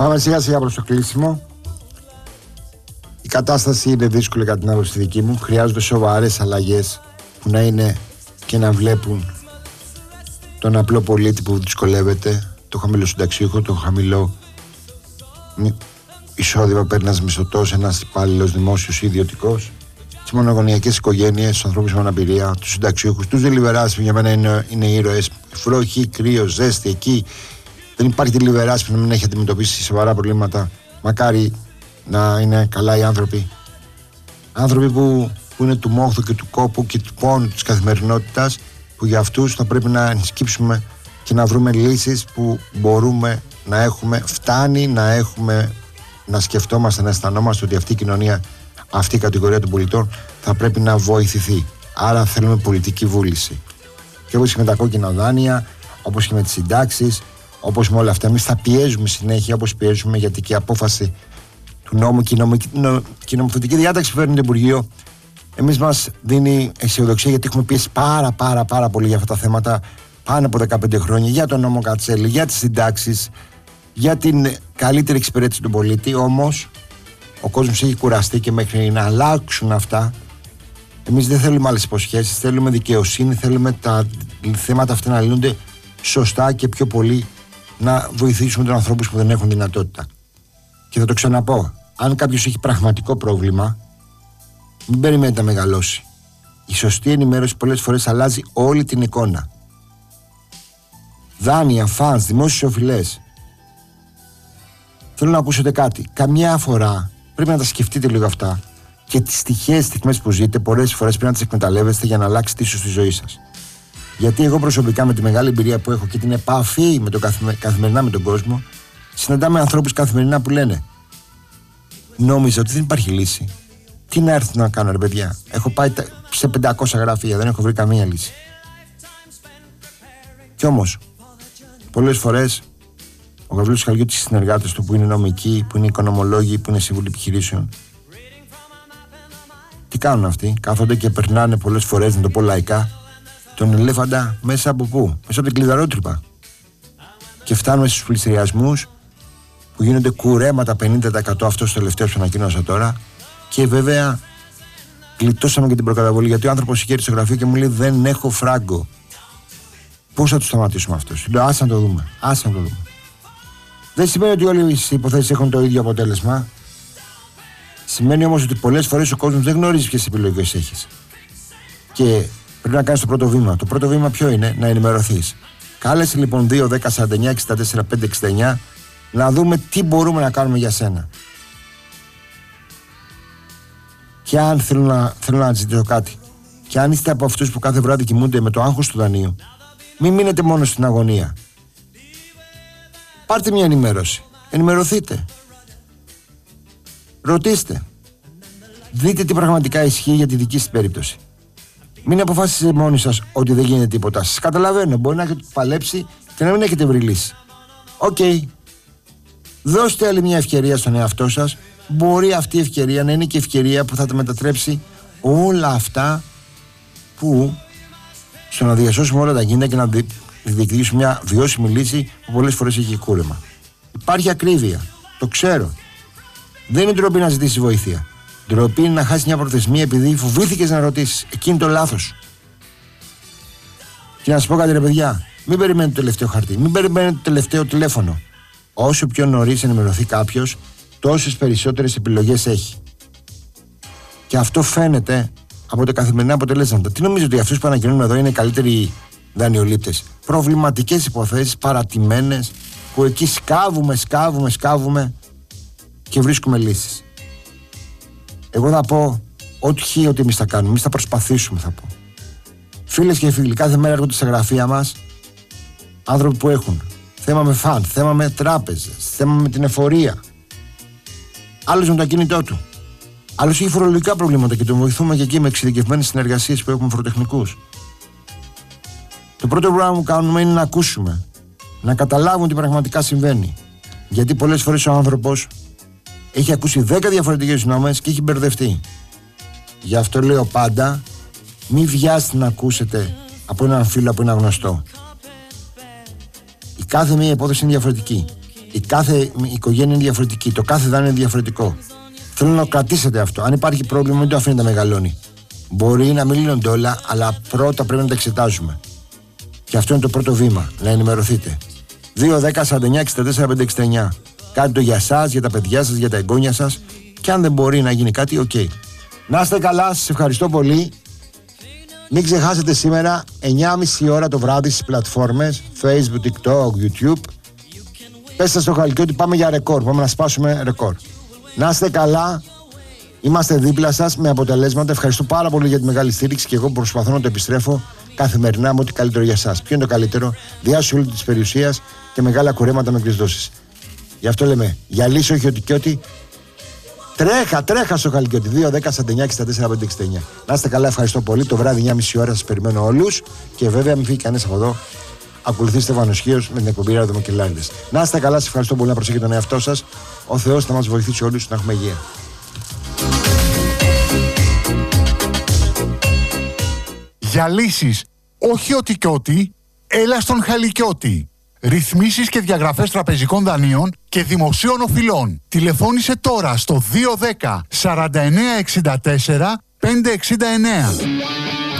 Πάμε σιγά σιγά προς το κλείσιμο. Η κατάσταση είναι δύσκολη κατά την άποψη δική μου. Χρειάζονται σοβαρές αλλαγές που να είναι και να βλέπουν τον απλό πολίτη που δυσκολεύεται, το χαμηλό συνταξίουχο, το χαμηλό εισόδημα παίρνει ένας μισθωτός, ένας υπάλληλος δημόσιος ή ιδιωτικός, τις μονογονεϊκές οικογένειες, τους ανθρώπους με αναπηρία, τους συνταξίουχους, τους δελιβεράς που για μένα είναι ήρωες. Βροχή, κρύο, ζέστη εκεί. Δεν υπάρχει δελιβεράς που να μην έχει αντιμετωπίσει σοβαρά προβλήματα. Μακάρι να είναι καλά οι άνθρωποι. Άνθρωποι που είναι του μόχθου και του κόπου και του πόνου της καθημερινότητας, που για αυτούς θα πρέπει να ενσκύψουμε και να βρούμε λύσεις που μπορούμε να έχουμε. Φτάνει να έχουμε, να σκεφτόμαστε, να αισθανόμαστε ότι αυτή η κοινωνία, αυτή η κατηγορία των πολιτών θα πρέπει να βοηθηθεί. Άρα θέλουμε πολιτική βούληση. Και όπως και με τα κόκκινα δάνεια, όπως και με τις συντάξεις, όπως με όλα αυτά, εμείς θα πιέζουμε συνέχεια, όπως πιέζουμε, γιατί και η απόφαση του νόμου και η νομοθετική διάταξη που φέρνει το Υπουργείο, εμείς μας δίνει αισιοδοξία, γιατί έχουμε πιέσει πάρα πολύ για αυτά τα θέματα πάνω από 15 χρόνια, για τον νόμο Κατσέλη, για τις συντάξεις, για την καλύτερη εξυπηρέτηση του πολίτη. Όμως ο κόσμος έχει κουραστεί και μέχρι να αλλάξουν αυτά, εμείς δεν θέλουμε άλλες υποσχέσεις, θέλουμε δικαιοσύνη, θέλουμε τα θέματα αυτά να λύνονται σωστά και πιο πολύ να βοηθήσουμε τους ανθρώπους που δεν έχουν δυνατότητα. Και θα το ξαναπώ, αν κάποιος έχει πραγματικό πρόβλημα, μην περιμένετε να μεγαλώσει. Η σωστή ενημέρωση πολλές φορές αλλάζει όλη την εικόνα. Δάνεια, φανς, δημόσιες οφειλές. Θέλω να ακούσετε κάτι. Καμιά φορά πρέπει να τα σκεφτείτε λίγο αυτά και τις τυχαίες στιγμές που ζείτε, πολλές φορές πρέπει να τις εκμεταλλεύεστε για να αλλάξετε ίσως τη ζωή σας. Γιατί εγώ προσωπικά, με τη μεγάλη εμπειρία που έχω και την επαφή με καθημερινά με τον κόσμο, συναντάμε ανθρώπους καθημερινά που λένε: νόμιζα ότι δεν υπάρχει λύση. Τι να έρθει να κάνω, ρε παιδιά? Έχω πάει σε 500 γραφεία, δεν έχω βρει καμία λύση. Κι όμως, πολλές φορές ο Γαβρίλος Χαλιώτης και οι συνεργάτες του, που είναι νομικοί, που είναι οικονομολόγοι, που είναι σύμβουλοι επιχειρήσεων, τι κάνουν αυτοί? Κάθονται και περνάνε πολλές φορές, να το πω λαϊκά, τον ελέφαντα μέσα από πού? Μέσα από την κλειδαρότρυπα. Και φτάνουμε στους πληστηριασμούς που γίνονται κουρέματα 50%, αυτός το τελευταίο που ανακοίνωσα τώρα. Και βέβαια γλιτώσαμε και την προκαταβολή, γιατί ο άνθρωπος είχε έρθει στο γραφείο και μου λέει: δεν έχω φράγκο. Πώς θα το σταματήσουμε αυτό? Λέω: άσε να το δούμε. Δεν σημαίνει ότι όλες οι υποθέσεις έχουν το ίδιο αποτέλεσμα. Σημαίνει όμως ότι πολλές φορές ο κόσμος δεν γνωρίζει ποιες επιλογές έχεις. Και πρέπει να κάνεις το πρώτο βήμα. Το πρώτο βήμα ποιο είναι? Να ενημερωθείς. Κάλεσε λοιπόν 2, 10, 49, 64, 5, 69 να δούμε τι μπορούμε να κάνουμε για σένα. Και αν θέλω να ζητήσω κάτι, και αν είστε από αυτούς που κάθε βράδυ κοιμούνται με το άγχος του δανείου, μην μείνετε μόνο στην αγωνία. Πάρτε μια ενημέρωση. Ενημερωθείτε. Ρωτήστε. Δείτε τι πραγματικά ισχύει για τη δική σας περίπτωση. Μην αποφάσισετε μόνοι σας ότι δεν γίνεται τίποτα. Σας καταλαβαίνω. Μπορεί να έχετε παλέψει και να μην έχετε βρει λύση. Οκ. Δώστε άλλη μια ευκαιρία στον εαυτό σας. Μπορεί αυτή η ευκαιρία να είναι και ευκαιρία που θα τα μετατρέψει όλα αυτά που στο να διασώσουμε όλα τα γίνεται και να διεκδικήσουμε μια βιώσιμη λύση που πολλές φορές έχει κούρεμα. Υπάρχει ακρίβεια. Το ξέρω. Δεν είναι ντροπή να ζητήσεις βοήθεια. Ντροπή είναι να χάσεις μια προθεσμία επειδή φοβήθηκες να ρωτήσεις. Εκεί είναι το λάθος σου. Και να σας πω κάτι, ρε παιδιά. Μην περιμένετε το τελευταίο χαρτί. Μην περιμένετε το τελευταίο τηλέφωνο. Όσο πιο νωρίς ενημερωθεί κάποιος, τόσες περισσότερες επιλογές έχει. Και αυτό φαίνεται από τα καθημερινά αποτελέσματα. Τι νομίζετε ότι αυτούς που ανακοινώνουμε εδώ είναι οι καλύτεροι δανειολήπτες? Προβληματικές υποθέσεις, παρατημένες, που εκεί σκάβουμε και βρίσκουμε λύσεις. Εγώ θα πω ό,τι εμείς θα κάνουμε. Εμείς θα προσπαθήσουμε, θα πω. Φίλες και φίλοι, κάθε μέρα έρχονται στα γραφεία μας άνθρωποι που έχουν θέμα με φαντ, θέμα με τράπεζες, θέμα με την εφορία. Άλλος με το ακίνητό του. Άλλος έχει φορολογικά προβλήματα και τον βοηθούμε και εκεί με εξειδικευμένες συνεργασίες που έχουμε φοροτεχνικούς. Το πρώτο πράγμα που κάνουμε είναι να ακούσουμε, να καταλάβουν τι πραγματικά συμβαίνει. Γιατί πολλές φορές ο άνθρωπος έχει ακούσει 10 διαφορετικές νόμες και έχει μπερδευτεί. Γι' αυτό λέω πάντα, μην βιάστε να ακούσετε από έναν φίλο, από ένα γνωστό. Η κάθε μία υπόθεση είναι διαφορετική. Η κάθε οικογένεια είναι διαφορετική. Το κάθε δάνειο είναι διαφορετικό. Θέλω να κρατήσετε αυτό. Αν υπάρχει πρόβλημα, μην το αφήνετε να μεγαλώνει. Μπορεί να μην λύνονται όλα, αλλά πρώτα πρέπει να τα εξετάζουμε. Και αυτό είναι το πρώτο βήμα. Να ενημερωθείτε. 2-10-49-64-569. Κάντε το για εσάς, για τα παιδιά σας, για τα εγγόνια σας. Και αν δεν μπορεί να γίνει κάτι, οκ. Να είστε καλά, σας ευχαριστώ πολύ. Μην ξεχάσετε σήμερα 9.30 ώρα το βράδυ στις πλατφόρμες Facebook, TikTok, YouTube. Πέστε στο Χαλκιώτη, πάμε για ρεκόρ. Πάμε να σπάσουμε ρεκόρ. Να είστε καλά. Είμαστε δίπλα σας με αποτελέσματα. Ευχαριστώ πάρα πολύ για τη μεγάλη στήριξη και εγώ προσπαθώ να το επιστρέφω καθημερινά με ό,τι καλύτερο για εσάς. Ποιο είναι το καλύτερο? Διάσωση όλη της περιουσίας και μεγάλα κουρέματα με μικρές δόσεις. Γι' αυτό λέμε για λύση, όχι ότι και ότι. Τρέχα στο Χαλκιώτη. 2-10-49-64-569. Να είστε καλά, ευχαριστώ πολύ. Το βράδυ 9.30 ώρα σας περιμένω όλους. Και βέβαια, μην φύγει κανείς από εδώ. Ακολουθήστε Βανοσχίος με την εκπομπή Ραδομοκελάριδες. Να είστε καλά, σας ευχαριστώ πολύ, να προσέχετε τον εαυτό σας. Ο Θεός θα μας βοηθήσει όλους να έχουμε υγεία. Για λύσεις, όχι ότι και ότι, έλα στον Χαλικιώτη. Ρυθμίσεις και διαγραφές τραπεζικών δανείων και δημοσίων οφειλών. Τηλεφώνησε τώρα στο 210 49 64 569.